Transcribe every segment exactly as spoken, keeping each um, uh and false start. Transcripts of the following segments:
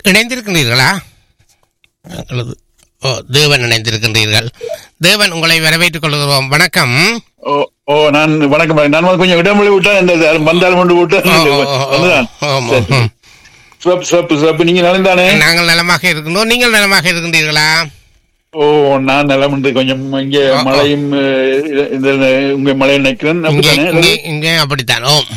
இணைந்திருக்கின்றீர்களா? அல்லது ஓ தேவன் இணைந்திருக்கின்றீர்கள். தேவன், உங்களை வரவேற்றுக் கொள்கிறோம். வணக்கம். ஓ ஓ நான் வணக்கம். நான் வந்து கொஞ்சம் இடமொழி விட்டேன், வந்தாலும் கொண்டு விட்டேன். சிறப்பு சிறப்பு சிறப்பு. நீங்க நலந்தானே? நாங்கள் நலமாக இருக்கின்றோம். நீங்கள் நலமாக இருக்கின்றீர்களா? ஓ நான் நலம் உண்டு. கொஞ்சம் இங்கே மழையும் உங்க மழையை நினைக்கிறேன். இங்கே அப்படித்தான். ஓ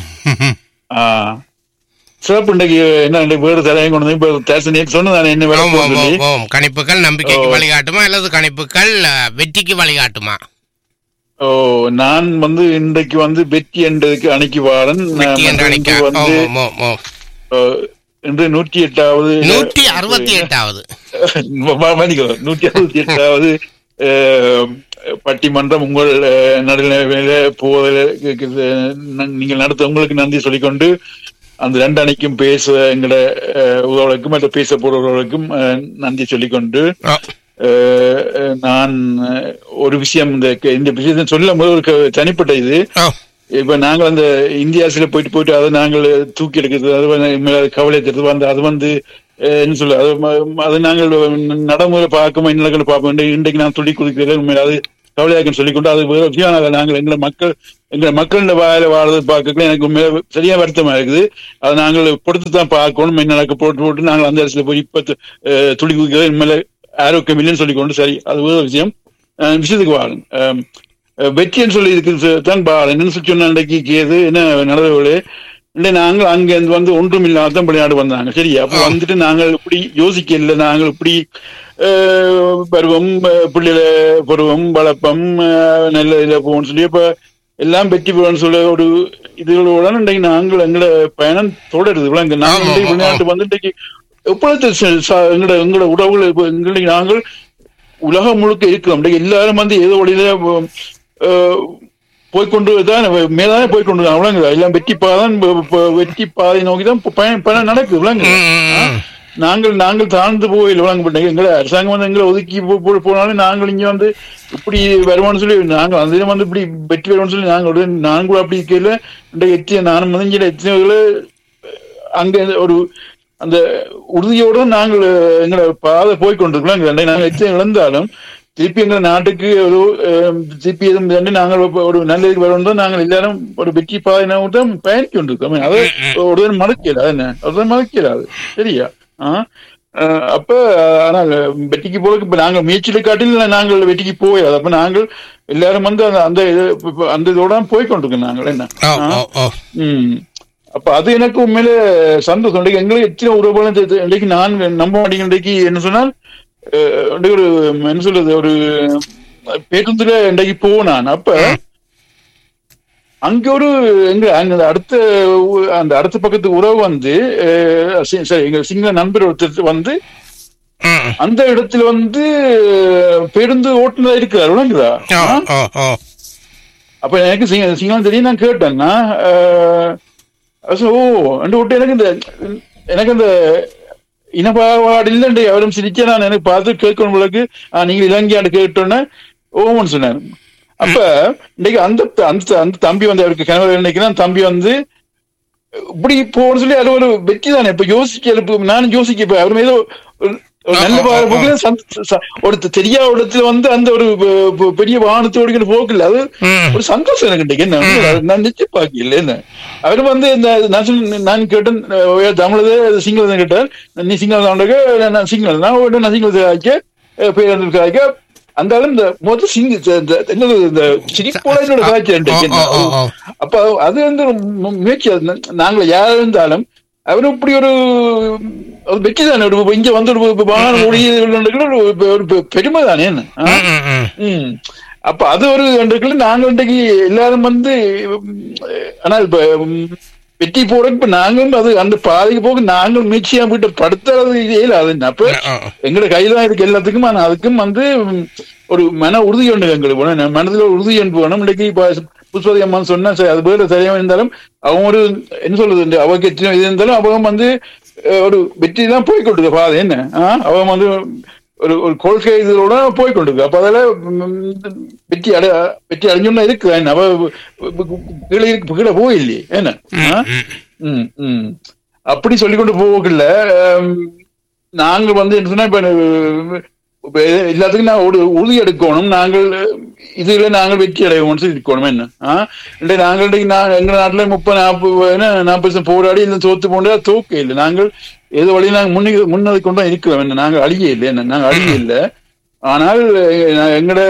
சிறப்பு. இன்றைக்கு என்ன வேறு தலையும் கொண்டு வந்து சொன்னதானே என்ன வேலை? கணிப்புகள் நம்பிக்கைக்கு வழிகாட்டுமா அல்லது கணிப்புகள் வெற்றிக்கு வழிகாட்டுமா? ஓ நான் வந்து இன்றைக்கு வந்து வெற்றி என்றதுக்கு அணைக்கு வாரன் வந்து இன்று நூற்றி எட்டாவது நூற்றி அறுபத்தி எட்டாவது நூற்றி அறுபத்தி எட்டாவது பட்டிமன்றம் உங்கள் நடுநிலையில போவதில் நீங்கள் நடத்த உங்களுக்கு நன்றி சொல்லிக்கொண்டு அந்த ரெண்டு அணிக்கும் பேச எங்களோட உறவுகளுக்கும் மற்ற பேச போறவர்களுக்கும் நன்றி சொல்லிக்கொண்டு நான் ஒரு விஷயம் இந்த இந்த விஷயத்தை சொல்லும் போது ஒரு தனிப்பட்ட இது. இப்ப நாங்கள் அந்த இந்தியாசில போயிட்டு போயிட்டு அதை நாங்கள் தூக்கி எடுக்கிறது, அது கவலை தருது, அந்த அது வந்து என்ன சொல்ல அது அது நாங்கள் நடைமுறை பார்க்கணும், இன்னும் பார்ப்போம். இன்றைக்கு நான் துளி குதிக்கிறேன் உண்மையில அது கவலையாக்குன்னு சொல்லிக்கொண்டு அது வேற விஷயம். நாங்கள் எங்களை மக்கள் எங்களை மக்கள் வாயில வாழ்றது பார்க்கல எனக்கு உண்மையில சரியா வருத்தமா இருக்குது. அதை நாங்கள் பொறுத்து தான் பார்க்கணும். என்ன நடக்க போட்டு போட்டு நாங்கள் அந்த இடத்துல போய் இப்ப துளி குதிக்கிறது உண்மையில ஆரோக்கியம் இல்லைன்னு சொல்லிக்கொண்டு சரி அது வேற விஷயம். விஷயத்துக்கு வாழும் வெற்றின்னு சொல்லி இருக்கு தான் பால் என்னன்னு சொல்லி சொன்ன இன்றைக்கு எது என்ன நடந்தவர்களே இல்லை நாங்கள் அங்க வந்து ஒன்றும் இல்லாதான் விளையாடு வந்தாங்க. சரி அப்ப வந்துட்டு நாங்கள் இப்படி யோசிக்க இல்லை, நாங்கள் இப்படி பருவம் பிள்ளைல பருவம் வளர்ப்பம் நல்ல இதில் போகணும்னு சொல்லி இப்ப எல்லாம் வெற்றி பெறணும்னு சொல்ல ஒரு இதுகளோட இன்றைக்கு நாங்கள் எங்களோட பயணம் தொடருது. விளங்க நாங்கள் விளையாட்டு வந்து இன்றைக்கு எப்பொழுது எங்களோட எங்களோட உறவுகள் இப்போ எங்களுக்கு நாங்கள் உலகம் முழுக்க இருக்கிறோம். எல்லாரும் வந்து ஏதோ வழியில போய்கொண்டு தான் மேலான போய்கொண்டு விளங்குதா எல்லாம் வெற்றி பாதான் வெற்றி பாதை நோக்கிதான் பயணம் நடக்குது. விளங்கு நாங்கள் நாங்கள் தாழ்ந்து போயில் விளங்கப்பட்டீங்க. எங்களை அரசாங்கம் வந்து எங்களை ஒதுக்கி போனாலும் நாங்கள் இங்க வந்து இப்படி வருமானு சொல்லி நாங்கள் அந்த வந்து இப்படி வெற்றி வருமானு சொல்லி நாங்கள் நான் கூட அப்படி இருக்கையில எத்தனை நானும் வந்து இங்க எத்தனை அங்க ஒரு அந்த உறுதியோடு நாங்கள் எங்களை பாதை போய்கொண்டிருக்கலாம். நாங்கள் எத்தனை இழந்தாலும் திருப்பி எங்களை நாட்டுக்கு ஒரு திருப்பி எதுவும் நாங்கள் ஒரு நல்ல இதுக்கு வரணும். நாங்கள் எல்லாரும் ஒரு வெற்றி பாதை தான் பயணிக்க கொண்டிருக்கோம். அதை ஒரு மறக்கல அது என்ன ஒரு மறக்கலாது சரியா? ஆஹ் அப்ப ஆனால் வெற்றிக்கு போறதுக்கு இப்ப நாங்கள் முயற்சியில காட்டில நாங்கள் வெற்றிக்கு போயாது. அப்ப நாங்கள் எல்லாரும் வந்து அந்த அந்த இதோட போய்கொண்டிருக்கோம் நாங்கள் என்ன. உம் அப்ப அது எனக்கு உண்மையில சந்தோஷம். இன்றைக்கு எங்களுக்கு எத்தனை உறவுகளும் இன்றைக்கு நான் நம்ப மாட்டேங்க. இன்றைக்கு என்ன சொன்னால் ஒரு என்ன சொல்றது ஒரு பேருந்துல இன்றைக்கு போனான். அப்ப அங்க ஒரு எங்க அங்க அடுத்த அந்த அடுத்த பக்கத்து உறவு வந்து சரி எங்க சிங்கள நண்பர் ஒருத்தர் வந்து அந்த இடத்துல வந்து பேருந்து ஓட்டுநரா இருக்கிறார். விளங்குதா? அப்ப எனக்கு சிங்களம் தெரியும். நான் கேட்டேன்னா ஓ அண்டு விட்டு எனக்கு இந்த எனக்கு அந்த இனப்பாடு இல்லைண்டு அவரும் சிரிச்ச நான் எனக்கு பார்த்து கேட்கணும் உங்களுக்கு நீங்க இலங்கையாண்டு கேட்டோன்னே ஓமன்னு சொன்னார். அப்ப இன்னைக்கு அந்த அந்த அந்த தம்பி வந்து அவருக்கு கணவர் நினைக்கிறேன் தம்பி வந்து இப்படி போன்னு சொல்லி அது ஒரு வெற்றி தானே. இப்ப யோசிக்க நானும் யோசிக்க இப்ப அவர் மீது நல்ல ஒரு தெரியாத இடத்துல வந்து அந்த ஒரு பெரிய வாகனத்தோடு போக்கல அது ஒரு சந்தோஷம் எனக்கு. என்ன நான் நிச்சயம் பாக்கல என்ன அவரு வந்து இந்த நான் கேட்டேன் தமிழது சிங்கள கேட்டேன் நீ சிங்கள நான் சிங்கள நான் சிங்கள ஆக்க பேருந்து ஆக்க அந்த இந்த மொத்தம் சிங்க இந்த சிரிப்போட என்னோட காய்ச்சல். அப்ப அது வந்து முயற்சி நாங்க யாரா இருந்தாலும் அவரு இப்படி ஒரு வெற்றி தானே. இங்க வந்து ஒரு வாகனம் ஓடிய பெருமை தானே என்ன. உம் அப்ப அது ஒரு நாங்கள் இன்றைக்கு எல்லாரும் வந்து ஆனால் இப்ப வெற்றி போற இப்ப நாங்களும் அது அந்த பாதைக்கு போக நாங்கள் முயற்சியா போயிட்டு படுத்துறது இயலாது. அப்ப எங்களோட கையில இருக்கு எல்லாத்துக்கும். ஆனா அதுக்கும் வந்து ஒரு மன உறுதி ஒன்று எங்களுக்கு வேணும், மனதுல உறுதி என்று வேணும். இன்றைக்கு புஷ்பதி அம்மான்னு சொன்னா சரி அது பேர் சரியா இருந்தாலும் அவங்க ஒரு என்ன சொல்றது அவருக்கு எத்தனை இது இருந்தாலும் அவங்க வந்து ஒரு வெற்றி தான் போய்கொண்டிருக்க பாதை என்ன. ஆஹ் அவங்க வந்து ஒரு ஒரு கொள்கை இதோட போய்கொண்டிருக்கு. அப்ப அதில் வெற்றி அடை வெற்றி அடைஞ்சோம்னா இருக்கு என்ன அவ கீழே கீழே போயில்லையே என்ன. உம் உம் அப்படி சொல்லிக்கொண்டு போகல. நாங்கள் வந்து என்ன சொன்னா இப்ப இப்ப எல்லாத்துக்கும் நான் ஒரு உறுதி எடுக்கணும். நாங்கள் இதுல நாங்கள் வெற்றி அடைவோம் இருக்கணும். என்ன ஆஹ் நாங்கள் எங்க நாட்டுல முப்பது நாற்பது நாற்பது வருஷம் போராடி இந்த தோத்து போண்டா தூக்க இல்லை. நாங்கள் ஏதோ வழியும் நாங்கள் முன்னே முன்னதை கொண்டு தான் இருக்கிறோம். என்ன நாங்கள் அழிய இல்லை. என்ன நாங்கள் அழிய இல்லை. ஆனால் எங்கட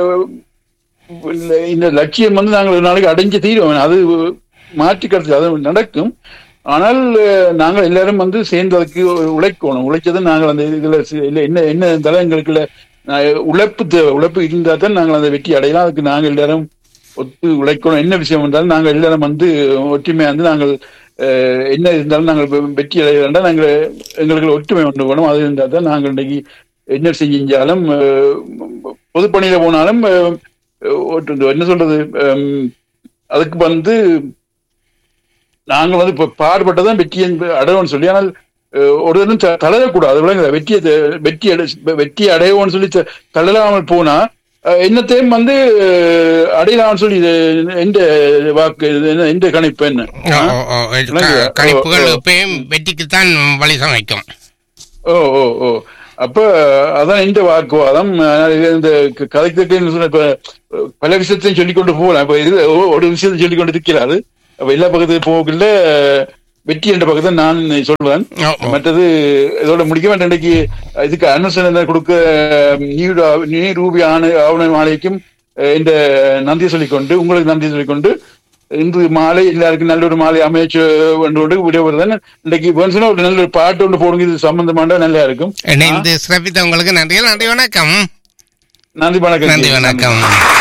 இந்த லட்சியம் வந்து நாங்கள் ஒரு நாளைக்கு அடைஞ்சு தீருவோம். அது மாற்றி கருத்து அது நடக்கும். ஆனால் நாங்கள் எல்லாரும் வந்து சேர்ந்து அதுக்கு உழைக்கணும். உழைச்சதை நாங்கள் அந்த இதுல என்ன என்ன இருந்தாலும் எங்களுக்குள்ள உழைப்பு தேவை. உழைப்பு இருந்தா தான் நாங்கள் அந்த வெற்றி அடையலாம். அதுக்கு நாங்கள் எல்லாரும் ஒத்து உழைக்கணும். என்ன விஷயம் இருந்தாலும் நாங்கள் எல்லாரும் வந்து ஒற்றுமையா வந்து நாங்கள் என்ன இருந்தாலும் நாங்கள் வெற்றி அடைய வேண்டாம். நாங்கள் எங்களுக்கு ஒற்றுமை கொண்டு போகணும். அது இருந்தால் தான் நாங்கள் இன்னைக்கு என்ன செஞ்சாலும் பொதுப்பணியில போனாலும் என்ன சொல்றது அதுக்கு வந்து நாங்கள் வந்து இப்ப பாடுபட்டதான் வெற்றியை அடைவோம்னு சொல்லி. ஆனால் ஒரு தினம் தளரக்கூடாது. வெற்றியை வெற்றி அடை வெற்றி அடைவோம்னு சொல்லி தளராமல் போனா என்னத்தையும் வந்து அடையலாம்னு சொல்லி எந்த வாக்கு எந்த கணிப்பு என்ன கணிப்புகள் வெற்றிக்குத்தான் வழி சமைக்கும். ஓ ஓ ஓ அப்ப அதான் இந்த வாக்குவாதம். இந்த கதைக்கு இப்ப பல விஷயத்தையும் சொல்லிக்கொண்டு போகலாம். இப்ப இது ஒரு விஷயத்தை சொல்லிக்கொண்டு இருக்கிறாரு. அப்ப எல்லா பக்கத்துக்கு போகல வெற்றி என்ற பக்கத்தை நான் சொல்வேன். மற்றது இதோட முடிக்க வேண்டாம். இன்றைக்கு இதுக்கு அனுசரணை கொடுக்க நீ ரூபி ஆணு ஆவண மாலைக்கும் இந்த நன்றி சொல்லிக்கொண்டு உங்களுக்கு நன்றி சொல்லிக்கொண்டு இன்று மாலை எல்லாருக்கும் நல்ல ஒரு மாலை அமைச்சு கொண்டு விடைபெறுதான். இன்றைக்கு ஒரு நல்ல ஒரு பாட்டு ஒன்று போடுங்க. இது சம்பந்தமான நல்லா இருக்கும். சிறப்பித்த உங்களுக்கு நன்றி. நன்றி வணக்கம். நன்றி வணக்கம். நன்றி வணக்கம்.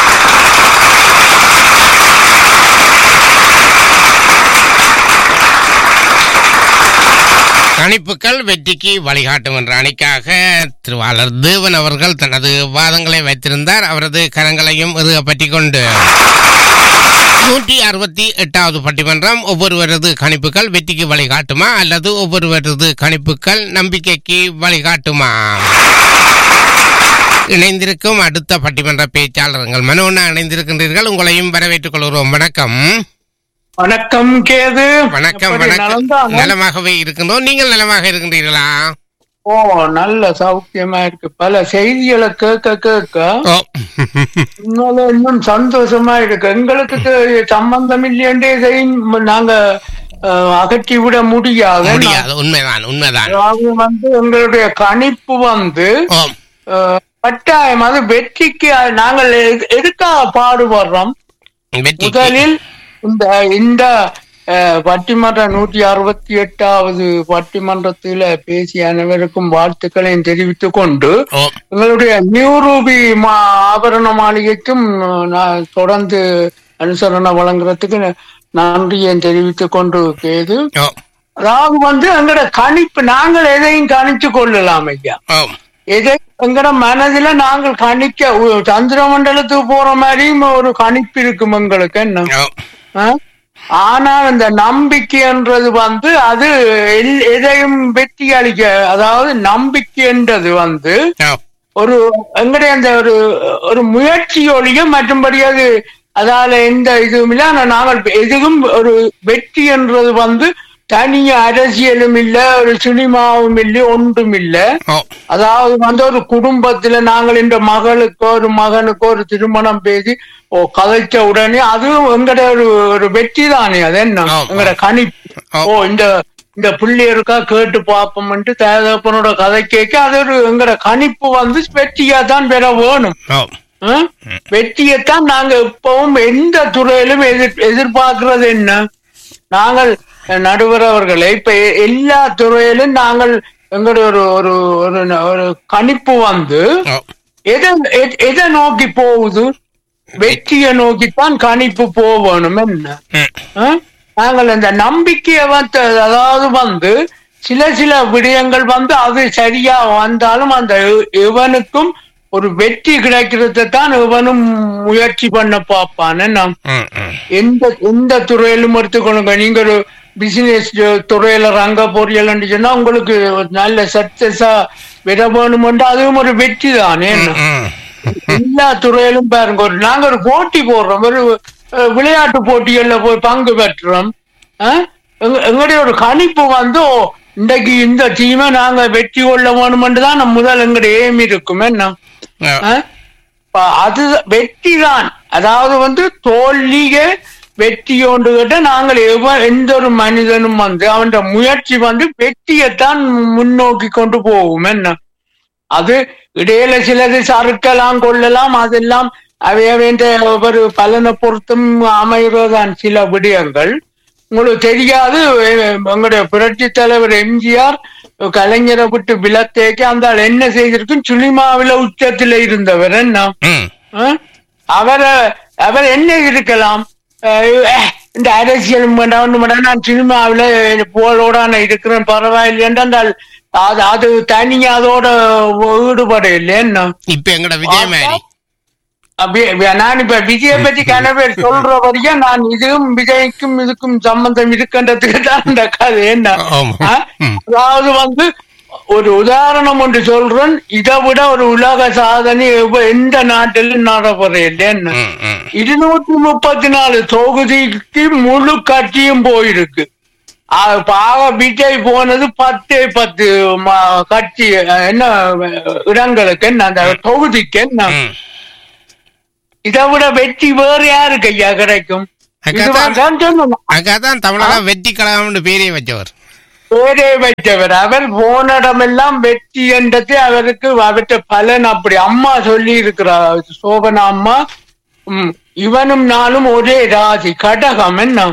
கணிப்புகள் வெற்றிக்கு வழிகாட்டும் என்ற அணிக்காக திருவாளர் தேவன் அவர்கள் தனது வாதங்களை வைத்திருந்தார். அவரது கரங்களையும் பற்றி கொண்டு நூற்றி அறுபத்தி எட்டாவது பட்டிமன்றம் ஒவ்வொருவரது கணிப்புகள் வெற்றிக்கு வழிகாட்டுமா அல்லது ஒவ்வொருவரது கணிப்புகள் நம்பிக்கைக்கு வழிகாட்டுமா? இணைந்திருக்கும் அடுத்த பட்டிமன்ற பேச்சாளர்கள் மனோன்னா இணைந்திருக்கின்றீர்கள். உங்களையும் வரவேற்றுக் கொள்கிறோம். வணக்கம். வணக்கம் கேது. வணக்கம். வணக்கம். நலமாகவே இருக்கின்றோம். நீங்கள் நலமாக இருக்கின்றீர்களா? ஓ நல்ல சௌக்கியமா இருக்கு. பல செய்திகளை கேட்க கேட்க இன்னும் சந்தோஷமா இருக்கு. எங்களுக்கு சம்பந்தம் இல்லையென்றே நாங்க அகற்றி விட முடியாது. உண்மைதான் உண்மைதான். வந்து எங்களுடைய கணிப்பு வந்து கட்டாயம் அது வெற்றிக்கு நாங்கள் எதுக்காக பாடுபடுறோம். முதலில் இந்த இந்த பட்டிமன்ற நூற்றி அறுபத்தி எட்டாவது பட்டிமன்றத்தில பேசிய அனைவருக்கும் வாழ்த்துக்களையும் தெரிவித்துக் கொண்டு எங்களுடைய நியூ ரூபி ஆபரண மாளிகைக்கும் நான் தொடர்ந்து அனுசரணை வழங்குறதுக்கு நன்றியை தெரிவித்துக் கொண்டு கேது. அதாவது வந்து எங்களோட கணிப்பு நாங்கள் எதையும் கணிச்சு கொள்ளலாம் ஐயா. எதை எங்கட மனதில நாங்கள் கணிக்க சந்திர மண்டலத்துக்கு போற மாதிரியும் ஒரு கணிப்பு இருக்கும் எங்களுக்கு. என்ன ஆனால் இந்த நம்பிக்கைன்றது வந்து அது எதையும் வெற்றி அளிக்க, அதாவது நம்பிக்கைன்றது வந்து ஒரு எங்களுடைய அந்த ஒரு ஒரு முயற்சியோடையும் மற்றும்படி அது அதால எந்த இதுவும் இல்லை. ஆனா நாங்கள் எதுவும் ஒரு வெற்றி என்றது வந்து தனிய அரசியலும் இல்ல, ஒரு சினிமாவும் இல்லை, ஒன்றும் இல்ல. அதாவது வந்து ஒரு குடும்பத்துல நாங்கள் இந்த மகளுக்கோ ஒரு மகனுக்கோ ஒரு திருமணம் பேசி ஓ கதைச்ச உடனே அதுவும் எங்கட ஒரு ஒரு வெற்றி தானே. அது என்ன எங்கட கணிப்பு. ஓ இந்த இந்த பிள்ளையருக்கா கேட்டு பார்ப்போம்ட்டு தேதப்பனோட கதை கேட்க அது ஒரு எங்கட கணிப்பு வந்து வெற்றியா தான் பெற வேணும். வெற்றியைத்தான் நாங்க எப்பவும் எந்த துறையிலும் எதிர் எதிர்பார்க்கிறது என்ன. நாங்கள் நடுவர் அவர்களை இப்ப எல்லா துறையிலும் நாங்கள் எங்களுடைய ஒரு ஒரு ஒரு கணிப்பு வந்து எதை எதை நோக்கி போகுது, வெற்றியை நோக்கித்தான் கணிப்பு போகணும். என்ன நாங்கள் அந்த நம்பிக்கையை வந்து அதாவது வந்து சில சில விடயங்கள் வந்து அது சரியா வந்தாலும் அந்த இவனுக்கும் ஒரு வெற்றி கிடைக்கிறத தான் இவனும் முயற்சி பண்ண பார்ப்பான். நாம் எந்த எந்த துறையிலும் எடுத்துக்கொள்ளுங்க. நீங்க ஒரு பிசினஸ் துறையில ரங்க பொறியல் சொன்னா உங்களுக்கு நல்ல சக்சஸா விட வேணும்னு அதுவும் ஒரு வெற்றி தானே. எல்லா துறையிலும் பாருங்க, ஒரு நாங்க ஒரு போட்டி போடுறோம், ஒரு விளையாட்டு போட்டிகள்ல போய் பங்கு பெற்றோம். எங்களுடைய ஒரு கணிப்பு வந்து இன்றைக்கு இந்த டீமை நாங்க வெற்றி கொள்ள வேணும்னு தான் நம்ம முதல் எங்களுடைய ஏம் இருக்கும் என்ன. அது வெற்றி தான். அதாவது வந்து தோல்விய வெற்றி ஒன்று கேட்ட நாங்கள் எவ எந்த ஒரு மனிதனும் வந்து அவன் முயற்சி வந்து வெற்றியைத்தான் முன்னோக்கி கொண்டு போகும் என்ன. அது இடையில சிலது சறுக்கலாம் கொள்ளலாம், அதெல்லாம் அவையவேண்ட ஒரு பலனை பொறுத்தும் அமைகிறதான் சில விடயங்கள். உங்களுக்கு தெரியாது, எங்களுடைய புரட்சி தலைவர் எம்ஜிஆர் கலைஞரை விட்டு விலத்தேக்க அந்த என்ன செய்திருக்கும், சினிமாவில உச்சத்துல இருந்தவர் என்ன. அவரை அவர் என்ன இருக்கலாம், இந்த அரசியல் நான் சினிமாவில புகழோட இருக்கிறேன் பரவாயில்லை என்றால் அது அது தனியா அதோட ஈடுபட இல்லை என்ன. இப்ப எங்கட விஜய் மாதிரி நான் இப்ப விஜய பத்தி கனவேர் சொல்ற வரையும் நான் இதுவும் விஜய்க்கும் இதுக்கும் சம்பந்தம் இருக்கின்றதுக்கு தான் இந்த கதை என்ன. அதாவது வந்து ஒரு உதாரணம் ஒன்று சொல்றேன், இதை விட ஒரு உலக சாதனை எந்த நாட்டிலும் நடைபெறல என்ன. இருநூற்றி முப்பத்தி நாலு தொகுதிக்கு முழு கட்சியும் போயிருக்கு. பாக விஜய் போனது பத்து பத்து கட்சி என்ன இடங்களுக்கு என்ன அந்த தொகுதிக்கு என்ன. இதை விட வெற்றி வேறு யாருக்கு ஐயா கிடைக்கும்? தமிழக வெற்றி கழகம் பேரே வச்சவர் பேரே வைத்தவர் அவர் போனிடமெல்லாம் வெற்றி என்றது அவருக்கு அவற்ற பலன். அப்படி அம்மா சொல்லி இருக்கிறார் சோபனா அம்மா, இவனும் நானும் ஒரே ராசி கடகம் என்ன.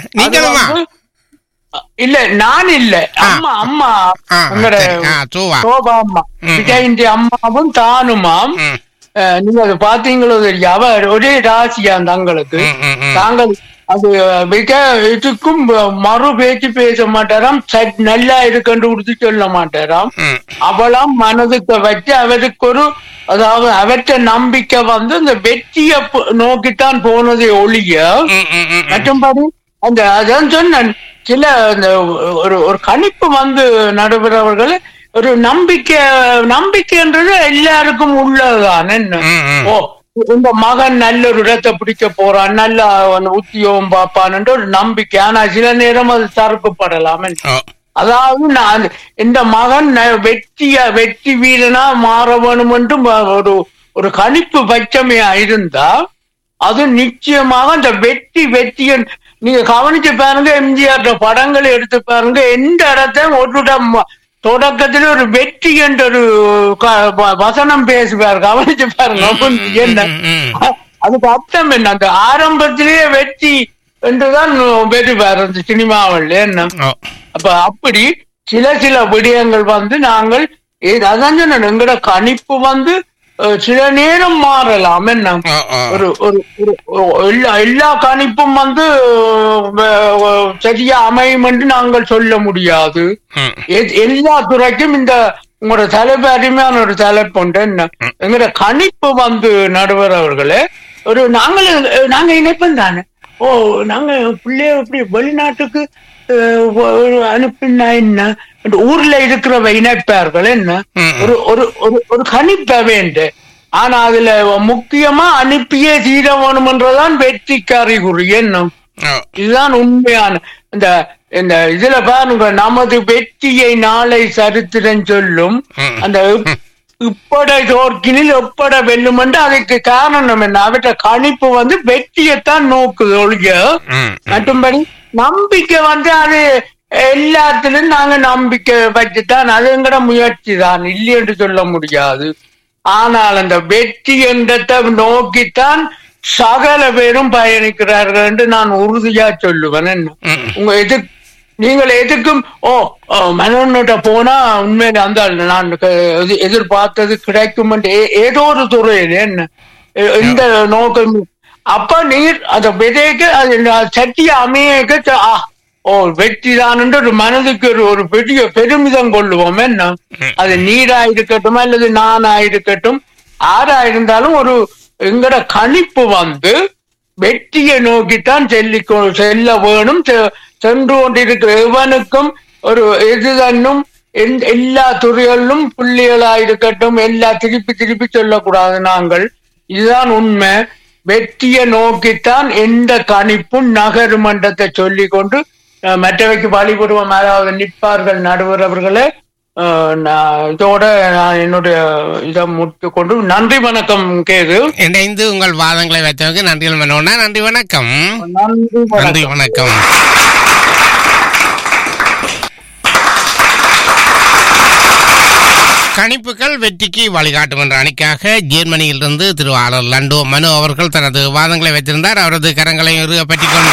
இல்ல நான் இல்ல அம்மா அம்மா சோபா அம்மா விஜயந்தி அம்மாவும் தானுமாம். நீங்க அது பாத்தீங்களோ தெரியும், அவர் ஒரே ராசியா தங்களுக்கு. தாங்கள் அது மிக இதுக்கும் மறு பேச்சு பேச மாட்டாராம், நல்லா இருக்குன்னு உறுதி சொல்ல மாட்டாராம். அவளாம் மனதுக்கு வச்சு அவருக்கு ஒரு அதாவது அவற்ற நம்பிக்கை வந்து இந்த வெற்றியை நோக்கித்தான் போனதை ஒழிய மற்றும்படி அந்த அதான் சொன்ன சில ஒரு ஒரு கணிப்பு வந்து நடுவரவர்கள் ஒரு நம்பிக்கை நம்பிக்கைன்றது எல்லாருக்கும் உள்ளதுதான் என்ன. ஓ இந்த மகன் நல்ல ஒரு இடத்தை பிடிக்க போறான், நல்ல உத்தியோகம் பார்ப்பான் ஒரு நம்பிக்கை. ஆனா சில நேரம் அது தடுக்கப்படலாம். அதாவது நான் இந்த மகன் வெற்றிய வெற்றி வீரனா மாற வேணும் என்றும் ஒரு ஒரு கணிப்பு பட்சமையா இருந்தா அது நிச்சயமாக அந்த வெற்றி வெற்றியன் நீங்க கவனிச்சு பாருங்க. எம்ஜிஆர் படங்களை எடுத்து பாருங்க, எந்த இடத்தையும் ஒரு தொடக்கத்துல ஒரு வெற்றி என்ற ஒரு வசனம் பேசுவார், கவனிச்சு பாருங்க. என்ன அதுக்கு அர்த்தம் என்ன, அந்த ஆரம்பத்திலேயே வெற்றி என்றுதான் பெறுவார் அந்த சினிமாவில் என்ன. அப்ப அப்படி சில சில விடயங்கள் வந்து நாங்கள் அதான் சொன்ன எங்கட கணிப்பு வந்து சில நேரம் மாறலாம் என்ன. ஒரு எல்லா எல்லா கணிப்பும் வந்து சரியா அமையும் என்று நாங்கள் சொல்ல முடியாது. எல்லா துறைக்கும் இந்த உங்களோட தலைப்பு அருமையான ஒரு தலைப்பு உண்டு என்ன. எங்களோட கணிப்பு வந்து நடுவர் அவர்களே ஒரு நாங்கள் நாங்க இணைப்போம் தானே. ஓ நாங்க பிள்ளைய இப்படி வெளிநாட்டுக்கு அனுப்பினா என்ன, ஊர்ல இருக்கிறவ இணைப்பார்கள் என்ன. ஒரு ஒரு ஒரு கணிப்ப வேண்டு. ஆனா அதுல முக்கியமா அனுப்பியே தீர வேணும்ன்றதான் வெற்றிக்கு அறிகுறி என்ன. இதுதான் உண்மையான இந்த இந்த இதுல பாருங்க, நமது வெற்றியை நாளை சரித்திரம் சொல்லும். அந்த இப்பட தோற்கினில் எப்பட வெல்லும் என்று அதுக்கு காரணம் என்ன, அவற்ற கணிப்பு வந்து வெற்றியைத்தான் நோக்குது ஒழிய மற்றும்படி நம்பிக்கை வந்து அது எல்லாத்திலும் நாங்க நம்பிக்கை வச்சுதான் அதுங்கிற முயற்சி தான் இல்லை என்று சொல்ல முடியாது. ஆனால் அந்த வெற்றி என்றதை நோக்கித்தான் சகல பேரும் பயணிக்கிறார்கள் என்று நான் உறுதியா சொல்லுவேன். என்ன உங்க எது நீங்கள் எதுக்கும் ஓ மனோன்கிட்ட போனா உண்மையில அந்த நான் எதிர்பார்த்தது கிடைக்கும் என்று ஏதோ ஒரு துறையில் என்ன இந்த நோக்கம். அப்ப நீர் அந்த விதைக்கு அது சட்டிய அமையக்க ஓ வெற்றி தான் என்று ஒரு மனதுக்கு ஒரு ஒரு பெரிய பெருமிதம் கொள்ளுவோம் என்ன. அது நீரா இருக்கட்டும் அல்லது நானா இருக்கட்டும் ஆறா இருந்தாலும் ஒரு எங்கட கணிப்பு வந்து வெற்றியை நோக்கித்தான் செல்லி செல்ல வேணும். சென்று கொண்டிருக்கிற எவனுக்கும் ஒரு எதுதன்னும் எல்லா துறைகளிலும் புள்ளிகளா இருக்கட்டும் எல்லா திருப்பி திருப்பி சொல்லக்கூடாது. நாங்கள் இதுதான் உண்மை. வெற்றியை நோக்கித்தான் எந்த கணிப்பும் நகர் மன்றத்தை சொல்லி கொண்டு மற்றவைக்கு வழிபடுவோம் நிற்பார்கள் நடுவர் அவர்களே. இதோட நான் என்னுடைய இதை முடித்துக் கொண்டு நன்றி வணக்கம் கேது. இணைந்து உங்கள் வாதங்களை வைத்தவங்க நன்றிகள் மனோனா. நன்றி வணக்கம். நன்றி வணக்கம். கணிப்புகள் வெற்றிக்கு வழிகாட்டும் என்ற அணிக்காக ஜெர்மனியிலிருந்து திரு ஆர் லண்டோ மனு அவர்கள் தனது வாதங்களை வைத்திருந்தார். அவரது கரங்களை பற்றிக் கொண்டு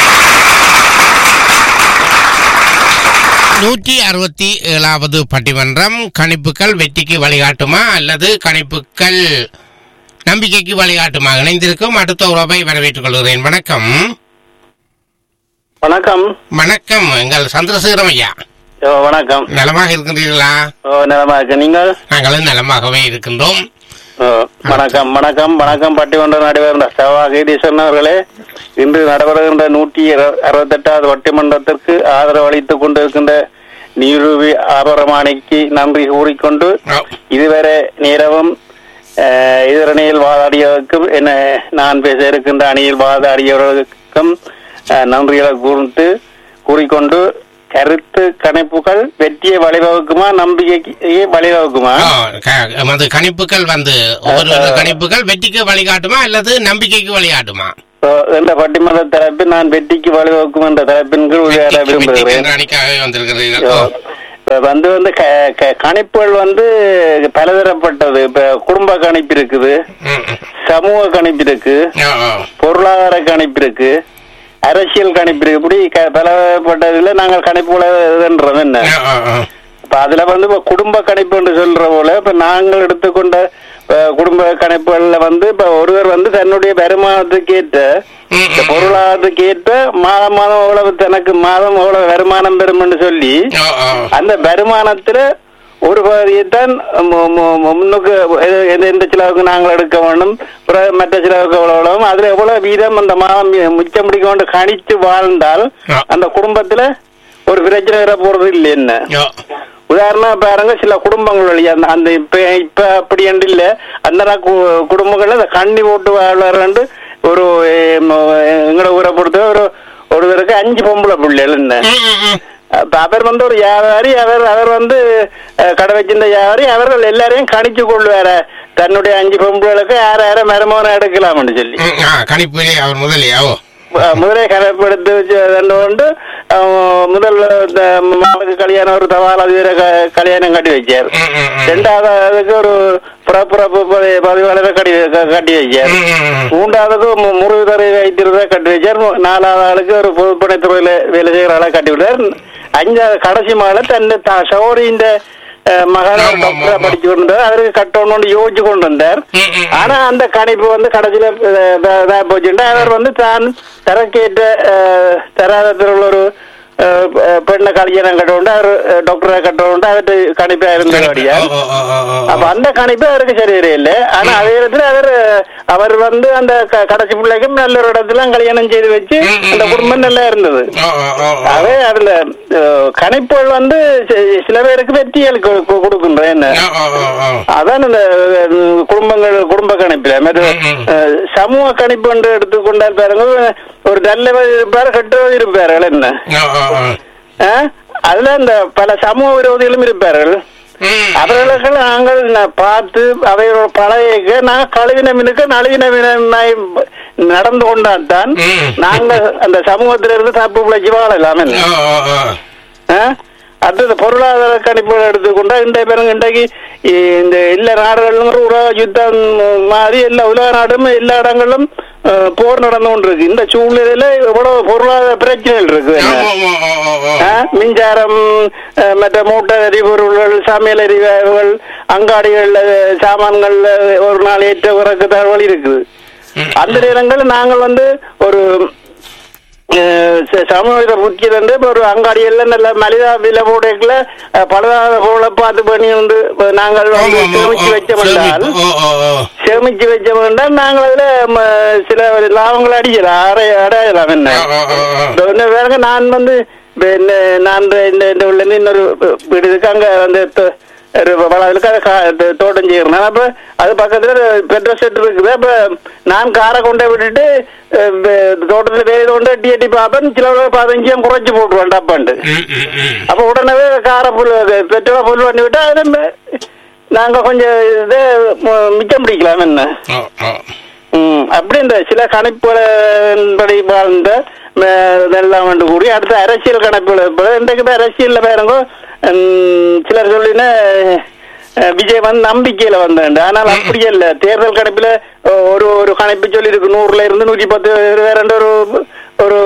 நூற்றி அறுபத்தி ஏழாவது பட்டிமன்றம் கணிப்புகள் வெற்றிக்கு வழிகாட்டுமா அல்லது கணிப்புகள் நம்பிக்கைக்கு வழிகாட்டுமா இணைந்திருக்கும் அடுத்த உறவை வரவேற்றுக் கொள்கிறேன். வணக்கம். வணக்கம். வணக்கம். எங்கள் சந்திரசேகரம் ஐயா. வணக்கம். நலமாக இருக்கின்றீர்களா? நலமாக இருக்கு. நீங்கள்? நாங்களும் நலமாகவே இருக்கின்றோம். வணக்கம். வணக்கம். வணக்கம். பட்டிமன்ற நடுவர் செவ்வாகீதீஸ்வரன் அவர்களே, இன்று நடைபெறுகின்ற நூற்றி அறுபத்தி எட்டாவது பட்டிமன்றத்திற்கு ஆதரவு அளித்துக் கொண்டிருக்கின்ற நீரூபி ஆபரமாணிக்கு நன்றி கூறிக்கொண்டு இதுவரை நேரமும் எதிரணியில் வாதாடியவருக்கும் என்ன நான் பேச இருக்கின்ற அணியில் வாதாடியவர்களுக்கும் நன்றிகளை கூர்ந்து கூறிக்கொண்டு கருத்து கணிப்புகள் வெற்றியை வழிவகுக்குமா நம்பிக்கைக்கு வழிவகுக்குமா? அது கணிப்புகள் வந்து ஒவ்வொரு கணிப்புகள் வெற்றிக்கு வழிகாட்டுமா அல்லது நம்பிக்கைக்கு வழிகாட்டுமா என்ற பட்டிமன்ற தலைப்பில் நான் வெற்றிக்கு வழிவகுக்கும் என்ற தலைப்பின் கீழ் உரையாட விரும்புகிறேன். வந்து வந்து கணிப்புகள் வந்து பலதரப்பட்டது. இப்ப குடும்ப கணிப்பு இருக்குது, சமூக கணிப்பு இருக்கு, பொருளாதார கணிப்பு இருக்கு, அரசியல் கணிப்பு இருக்கு. இப்படி பலப்பட்டதுல நாங்கள் கணிப்புகள் என்ன இப்ப அதுல வந்து இப்ப குடும்ப கணிப்பு என்று சொல்ற போல இப்ப நாங்கள் எடுத்துக்கொண்ட குடும்ப கணிப்புகள்ல வந்து இப்ப ஒருவர் வந்து தன்னுடைய வருமானத்துக்கு ஏற்ற பொருளாதாரத்துக்கு ஏற்ற மாதம் மாதம் எவ்வளவு தனக்கு மாதம் எவ்வளவு வருமானம் பெறும் என்று சொல்லி அந்த வருமானத்துல ஒரு பகுதியைத்தான் முன்னுக்கு எந்த செலவுக்கு நாங்கள் எடுக்க வேண்டும், மற்ற செலவுக்கு எவ்வளவு, அதுல எவ்வளவு வீதம் அந்த மாதம் மிச்சம் பிடிக்க கொண்டு கணிச்சு வாழ்ந்தால் அந்த குடும்பத்துல ஒரு பிரச்சனை வர போறது இல்லை. என்ன உதாரணம் பாருங்க, சில குடும்பங்கள் வழியா அந்த இப்ப இப்ப அப்படி என்று இல்ல, அந்த குடும்பங்கள்ல அந்த கண்ணி போட்டு வாழறண்டு ஒரு எங்களை ஊரை பொறுத்த ஒரு ஒருவருக்கு அஞ்சு பொம்பளை பிள்ளைகள். என்ன அவர் வந்து ஒரு வியாபாரி, அவர் அவர் வந்து கடை வச்சிருந்த வியாபாரி, அவர்கள் எல்லாரையும் கணிச்சு கொள்வார தன்னுடைய அஞ்சு பொம்பளைகளுக்கு யார யார மருமகனை எடுக்கலாம்னு சொல்லி கணிப்பு அவர் முதலியா முதலே கணப்படுத்தி வச்சு முதல் மகளுக்கு கல்யாணம் ஒரு தபால் அதிபர கல்யாணம் கட்டி வச்சார். ரெண்டாவது அதுக்கு ஒரு புறப்புறப்பு பதிவாளரை கட்டி கட்டி வச்சார். மூன்றாவதுக்கு முருகரை வைத்திருந்தா கட்டி வச்சார். நாலாவது ஆளுக்கு ஒரு பொதுப்பணித்துறையில வேலை செய்கிற ஆளை கட்டி விட்டார். அஞ்சாவது கடைசி மகளை தன் சௌரியின் மகனை டாக்டரா படிச்சு கொண்டு அவருக்கு கட்டணும்னு யோசிச்சு கொண்டு வந்தார். ஆனா அந்த கணிப்பு வந்து கடைசியில போச்சுட்டா அவர் வந்து தான் தரக்கேற்ற தராதத்தில் உள்ள ஒரு பெண்ணை கல்யாணம் கட்டவுண்டு அவர் டாக்டரா கட்டவுண்டு அவர்கிட்ட கணிப்பா இருந்தபடியா அப்ப அந்த கணிப்பு அவருக்கு சரியில்லை. ஆனா அதே இடத்துல அவர் அவர் வந்து அந்த கடைசி பிள்ளைக்கும் நல்ல ஒரு இடத்துல கல்யாணம் செய்து வச்சு அந்த குடும்பம் நல்லா இருந்தது. அதே அதுல கணிப்புகள் வந்து சில பேருக்கு வெற்றிகள் கொடுக்கின்றேன். அதான் இந்த குடும்பங்கள் குடும்ப கணிப்புல சமூக கணிப்பு என்று எடுத்துக்கொண்டால் பாருங்க, ஒரு நல்லவர் இருப்பார், கெட்டவர் இருப்பார்கள். என்ன அதுல இந்த பல சமூக விரோதிகளும் இருப்பார்கள். அவர்களுக்கு நாங்கள் பார்த்து அவையோட பழைய நான் கழுவினமினுக்கு நழுவினமினாய் நடந்து கொண்டால்தான் நாங்கள் அந்த சமூகத்திலிருந்து தப்பு பிழைச்சி வாழலாம். அடுத்தது பொருளாதார கணிப்புகள் எடுத்துக்கொண்டா இன்றைய பேருங்க இன்றைக்கு இந்த எல்லா நாடுகளும் உலக யுத்தம் மாதிரி எல்லா உலக நாடும் எல்லா இடங்களிலும் போர் நடந்து கொண்டு இருக்கு. இந்த சூழ்நிலையில எவ்வளவு பொருளாதார பிரச்சனைகள் இருக்கு. மின்சாரம், மற்ற மூட்டை எரிபொருள்கள், சமையல் எரிவாயுகள், அங்காடிகள்ல சாமான்கள்ல ஒரு நாள் ஏற்ற இறக்கு தகவல் இருக்குது. அந்த நேரங்கள் நாங்கள் வந்து ஒரு சமூக புத்தி வந்து ஒரு அங்காடியெல்லாம் நல்ல மலிதா விலை போடல பலதாத பொருளை பார்த்து பண்ணி வந்து நாங்கள் வந்து சேமிச்சு வச்சோம்னால் சேமிச்சு வச்சோம்னால் நாங்கள் அதுல சில லாபங்களை அடிக்கலாம் அடைய அடையலாம். என்ன வேற நான் வந்து நான் இந்த உள்ள இன்னொரு வீடு இருக்கு, அங்க வந்து ஒரு வளவுக்கு அதை கா- தோட்டம் செய்யறேன். அப்ப அது பக்கத்துல பெட்ரோல் செட் இருக்குது. அப்ப நான் காரை கொண்டே விட்டுட்டு அஹ், வே- தோட்டத்துல வேலை கொண்டு எட்டி எட்டி பார்ப்பேன். சில பதினஞ்சு குறைச்சு போட்டுருவேன் டப்பாண்டு. அப்ப உடனே காரை புல் பெட்ரோலை புல் பண்ணி விட்டா அது ம- நாங்க கொஞ்சம் இது ம- மிச்சம் பிடிக்கலாம் என்ன. ம் அப்படி இந்த சில கணிப்புகளின்படி வாழ்ந்த இதெல்லாம் வந்து கூடி அடுத்த அரசியல் கணக்குகள் இன்றைக்கு அரசியல்ல பாருங்க. ம், சிலர் சொல்லின விஜய் வந்து நம்பிக்கையில வந்தேன். ஆனால் அப்படி இல்ல. தேர்தல் கணிப்புல ஒரு ஒரு கணிப்பு சொல்லி இருக்கு நூறுல இருந்து நூற்றி பத்து வேற ஒரு ஒரு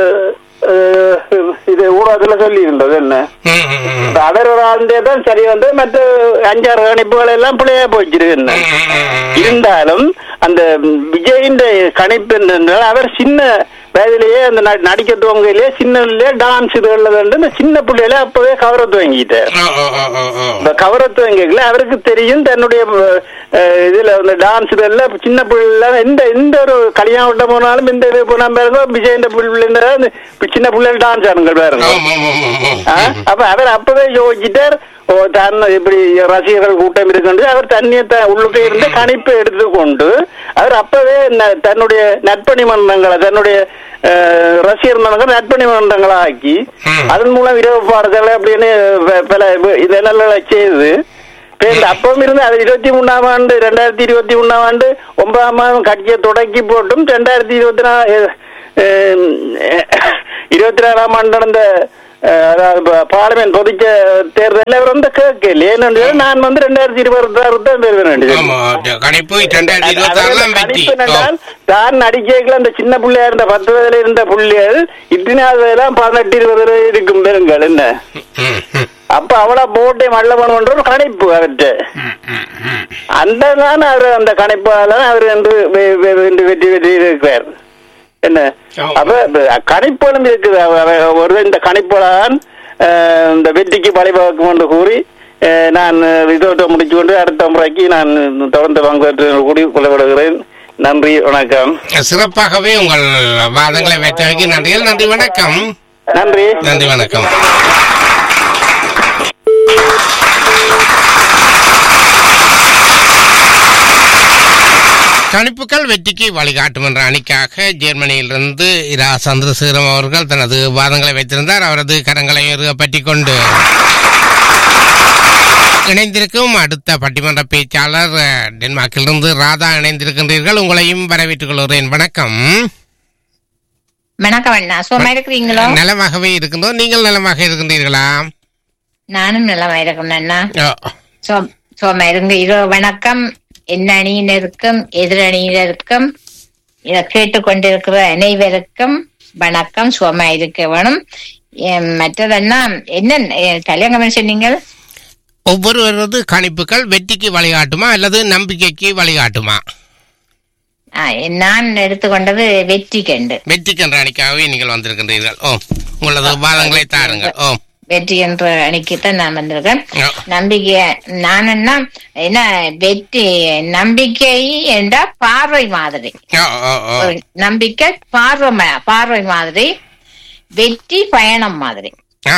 இது ஊடகத்துல சொல்லி இருந்தது என்ன. அவர் ஒரு ஆண்டே தான் சரி வந்து மற்ற அஞ்சாறு கணிப்புகள் எல்லாம் பிள்ளையா போச்சிருக்கு என்ன. இருந்தாலும் அந்த விஜயின் கணிப்பு என்றால் அவர் சின்ன வயதிலேயே அந்த நடிக்க துவங்கையிலேயே சின்னலே டான்ஸ் இதுல இந்த சின்ன பிள்ளையில அப்பவே கவர துவங்கிட்டார். இந்த கவர துவங்கிக்கல அவருக்கு தெரியும் தன்னுடைய இதுல இந்த டான்ஸ் இதெல்லாம் சின்ன பிள்ளை எந்த எந்த ஒரு கல்யாணம் விட்ட போனாலும் இந்த இது போனா பாருங்க விஜய் பிள்ளை சின்ன பிள்ளைகள் டான்ஸ் ஆடுங்க பாருங்க. அப்ப அவர் அப்பவே யோசிச்சுட்டார். ஓ தன் இப்படி ரசிகர்கள் கூட்டம் இருக்கு அவர் தண்ணியை உள்ளுக்கே இருந்து கணிப்பை எடுத்துக்கொண்டு அவர் அப்பவே தன்னுடைய நற்பணி மன்றங்களை தன்னுடைய ரசிகர் மன்றங்கள் நற்பணி மன்றங்களை ஆக்கி அதன் மூலம் இரவு பாடல்களை அப்படின்னு பல இதெல்லாம் செய்து அப்பவும் இருந்து அது இருபத்தி மூணாம் ஆண்டு ரெண்டாயிரத்தி இருபத்தி மூணாம் ஆண்டு ஒன்பதாம் மாதம் கட்சியை தொடக்கி போட்டும் ரெண்டாயிரத்தி இருபத்தி நாலு இருபத்தி நாலாம் ஆண்டு நடந்த பார்லிமெண்ட் பொதுச்ச தேர்தல் அவர் வந்து கேட்கல. ஏன்னு நான் வந்து ரெண்டாயிரத்தி இருபத்தி ஆறு தான் பெறுவேன். தான் நடிக்கைகள் அந்த சின்ன பிள்ளையா இருந்த பத்து வயதுல இருந்த பிள்ளைகள் இத்தனாவது எல்லாம் பதினெட்டு இருபது இருக்கும் பெருங்கள் என்ன. அப்ப அவளை போட்டே மல்ல பண்ணுன்ற ஒரு கணிப்பு அவர்கிட்ட அந்த தான் அவர் அந்த கணிப்பால அவர் வந்து வெற்றி வெற்றி இருக்கிறார் என்ன. அப்ப கணிப்புகளும் இருக்குது. ஒரு இந்த கணிப்புதான் இந்த வெற்றிக்கு வழிவகுக்கும் என்று கூறி நான் இதோட்ட முடிச்சு கொண்டு அடுத்த முறைக்கு நான் தொடர்ந்து பங்கேற்று கூடி கொள்ளப்படுகிறேன். நன்றி, வணக்கம். சிறப்பாகவே உங்கள் வாதங்களை வைத்தமைக்கு நன்றிகள். நன்றி, வணக்கம். நன்றி, நன்றி, வணக்கம். கணிப்புகள் வெற்றிக்கு வழிகாட்டும் என்ற அணிக்காக ஜெர்மனியிலிருந்து இரா சந்திரசேகரம் அவர்கள் தனது வாதங்களை வைத்திருந்தார். அவரது கரங்களை பற்றி கொண்டு இணைந்திருக்கும் அடுத்த பட்டிமன்ற பேச்சாளர் டென்மார்க்கிலிருந்து ராதா இணைந்திருக்கின்றீர்கள். உங்களையும் வரவேற்றுக் கொள்கிறேன். வணக்கம். வணக்கம் அண்ணா, சும்மா இருக்கிறீங்களோ? நலமாகவே இருக்கின்றோம். நீங்கள் நலமாக இருக்கின்றீர்களா? நானும் நலமா இருக்கேன் அண்ணா. சும்மா இருங்க. இரோ வணக்கம். என்ன அணியினருக்கும் எதிரணியினருக்கும் இதை கேட்டுக்கொண்டிருக்கிற அனைவருக்கும் வணக்கம். சும்மா இருக்க வேணும். மற்றதென்னா என்ன கல்யாணம் சொன்னீங்க? ஒவ்வொருவரது கணிப்புகள் வெற்றிக்கு வழிகாட்டுமா அல்லது நம்பிக்கைக்கு வழிகாட்டுமா? நான் எடுத்துக்கொண்டது வெற்றி கண்டு. வெற்றி என்ற அணிக்காகவே நீங்கள் வந்திருக்கின்றீர்கள். ஓ, உங்களது வாதங்களை தாருங்கள். ஓ, வெற்றி என்ற அணிக்குத்தான் நான் வந்திருக்கேன். நம்பிக்கை நான் என்ன என்ன வெற்றி நம்பிக்கை என்ற பார்வை மாதிரி. நம்பிக்கை பார்வை பார்வை மாதிரி, வெற்றி பயணம் மாதிரி.